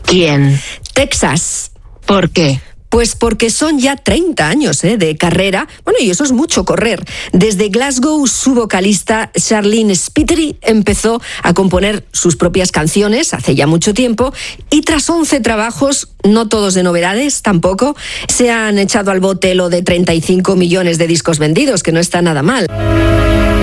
¿Quién? Texas. ¿Por qué? Pues porque son ya 30 años de carrera. Bueno, y eso es mucho correr. Desde Glasgow, su vocalista Charlene Spiteri empezó a componer sus propias canciones hace ya mucho tiempo y tras 11 trabajos, no todos de novedades tampoco, se han echado al bote lo de 35 millones de discos vendidos, que no está nada mal.